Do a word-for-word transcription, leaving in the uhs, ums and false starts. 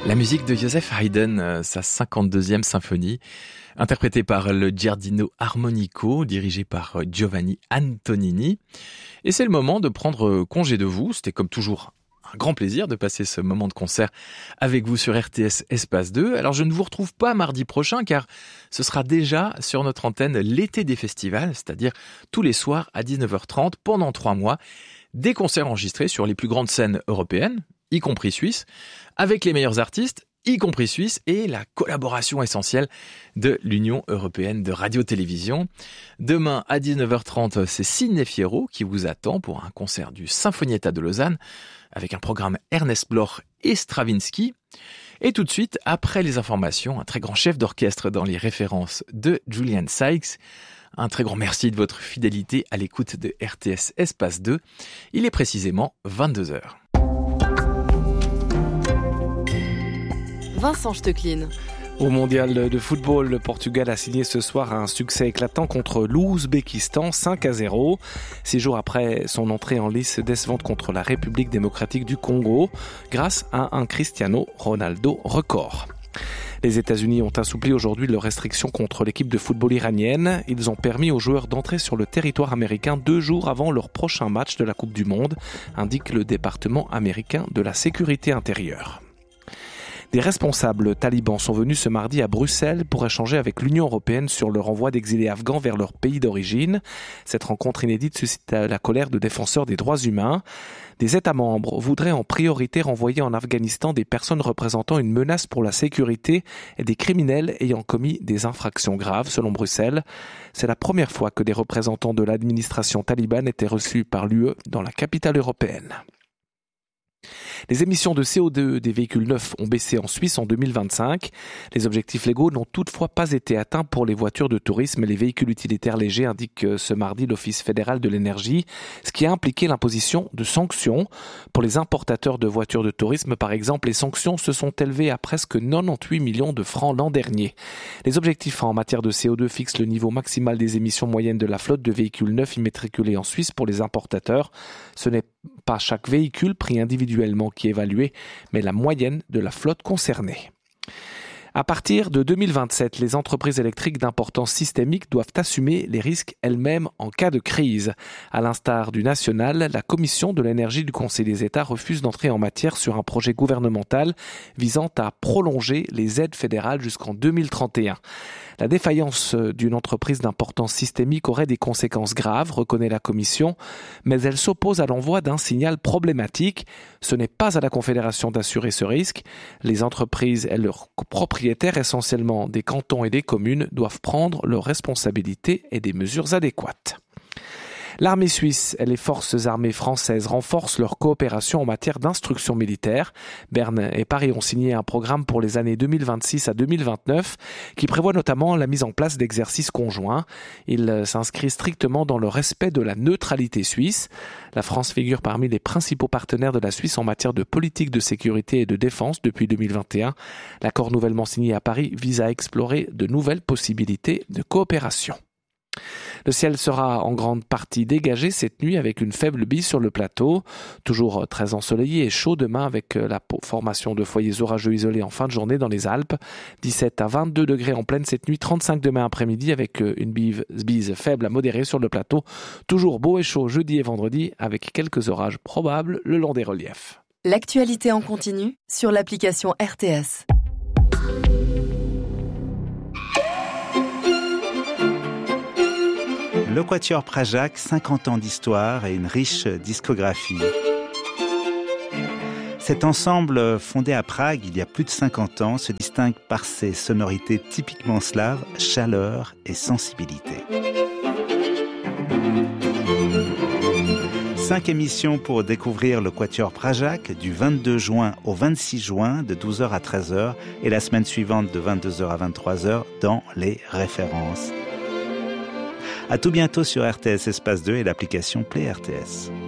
La musique de Joseph Haydn, sa cinquante-deuxième symphonie, interprétée par le Giardino Armonico, dirigé par Giovanni Antonini. Et c'est le moment de prendre congé de vous. C'était comme toujours un grand plaisir de passer ce moment de concert avec vous sur R T S Espace deux. Alors je ne vous retrouve pas mardi prochain car ce sera déjà sur notre antenne l'été des festivals, c'est-à-dire tous les soirs à dix-neuf heures trente pendant trois mois, des concerts enregistrés sur les plus grandes scènes européennes, y compris suisses, avec les meilleurs artistes, y compris suisses, et la collaboration essentielle de l'Union européenne de radio-télévision. Demain à dix-neuf heures trente, c'est Sidney Fierro qui vous attend pour un concert du Sinfonietta de Lausanne, avec un programme Ernest Bloch et Stravinsky. Et tout de suite, après les informations, un très grand chef d'orchestre dans les références de Julian Sykes. Un très grand merci de votre fidélité à l'écoute de R T S Espace deux. Il est précisément vingt-deux heures. Vincent Stecklin. Au mondial de football, le Portugal a signé ce soir un succès éclatant contre l'Ouzbékistan cinq à zéro. Six jours après son entrée en lice décevante contre la République démocratique du Congo, grâce à un Cristiano Ronaldo record. Les États-Unis ont assoupli aujourd'hui leurs restrictions contre l'équipe de football iranienne. Ils ont permis aux joueurs d'entrer sur le territoire américain deux jours avant leur prochain match de la Coupe du Monde, indique le département américain de la sécurité intérieure. Des responsables talibans sont venus ce mardi à Bruxelles pour échanger avec l'Union européenne sur le renvoi d'exilés afghans vers leur pays d'origine. Cette rencontre inédite suscite la colère de défenseurs des droits humains. Des États membres voudraient en priorité renvoyer en Afghanistan des personnes représentant une menace pour la sécurité et des criminels ayant commis des infractions graves, selon Bruxelles. C'est la première fois que des représentants de l'administration talibane étaient reçus par l'U E dans la capitale européenne. Les émissions de C O deux des véhicules neufs ont baissé en Suisse en deux mille vingt-cinq. Les objectifs légaux n'ont toutefois pas été atteints pour les voitures de tourisme et les véhicules utilitaires légers, indique ce mardi l'Office fédéral de l'énergie, ce qui a impliqué l'imposition de sanctions. Pour les importateurs de voitures de tourisme, par exemple, les sanctions se sont élevées à presque quatre-vingt-dix-huit millions de francs l'an dernier. Les objectifs en matière de C O deux fixent le niveau maximal des émissions moyennes de la flotte de véhicules neufs immatriculés en Suisse pour les importateurs. Ce n'est pas chaque véhicule pris individuellement qui est évalué, mais la moyenne de la flotte concernée. À partir de deux mille vingt-sept, les entreprises électriques d'importance systémique doivent assumer les risques elles-mêmes en cas de crise. À l'instar du national, la Commission de l'énergie du Conseil des États refuse d'entrer en matière sur un projet gouvernemental visant à prolonger les aides fédérales jusqu'en deux mille trente et un. La défaillance d'une entreprise d'importance systémique aurait des conséquences graves, reconnaît la Commission, mais elle s'oppose à l'envoi d'un signal problématique. Ce n'est pas à la Confédération d'assurer ce risque. Les entreprises et leurs propriétaires, essentiellement des cantons et des communes, doivent prendre leurs responsabilités et des mesures adéquates. L'armée suisse et les forces armées françaises renforcent leur coopération en matière d'instruction militaire. Berne et Paris ont signé un programme pour les années deux mille vingt-six à deux mille vingt-neuf qui prévoit notamment la mise en place d'exercices conjoints. Il s'inscrit strictement dans le respect de la neutralité suisse. La France figure parmi les principaux partenaires de la Suisse en matière de politique de sécurité et de défense depuis deux mille vingt et un. L'accord nouvellement signé à Paris vise à explorer de nouvelles possibilités de coopération. Le ciel sera en grande partie dégagé cette nuit avec une faible bise sur le plateau. Toujours très ensoleillé et chaud demain avec la formation de foyers orageux isolés en fin de journée dans les Alpes. dix-sept à vingt-deux degrés en pleine cette nuit, trente-cinq demain après-midi avec une bise faible à modérée sur le plateau. Toujours beau et chaud jeudi et vendredi avec quelques orages probables le long des reliefs. L'actualité en continu sur l'application R T S. Le Quatuor Prajac, cinquante ans d'histoire et une riche discographie. Cet ensemble, fondé à Prague il y a plus de cinquante ans, se distingue par ses sonorités typiquement slaves, chaleur et sensibilité. Cinq émissions pour découvrir le Quatuor Prajac du vingt-deux juin au vingt-six juin de douze heures à treize heures et la semaine suivante de vingt-deux heures à vingt-trois heures dans les références. À tout bientôt sur R T S Espace deux et l'application Play R T S.